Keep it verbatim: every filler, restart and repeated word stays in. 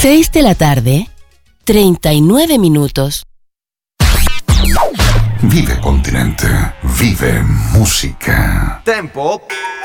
Seis de la tarde, treinta y nueve minutos. Vive Continente, vive música. Tempo.